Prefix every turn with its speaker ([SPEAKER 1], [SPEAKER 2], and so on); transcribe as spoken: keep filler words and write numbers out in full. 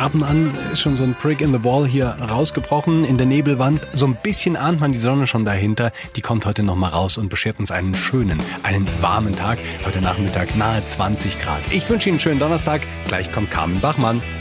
[SPEAKER 1] ab und an ist schon so ein Brick in the Wall hier rausgebrochen in der Nebelwand. So ein bisschen ahnt man die Sonne schon dahinter. Die kommt heute noch mal raus und beschert uns einen schönen, einen warmen Tag. Heute Nachmittag nahe zwanzig Grad. Ich wünsche Ihnen einen schönen Donnerstag. Gleich kommt Carmen Bachmann.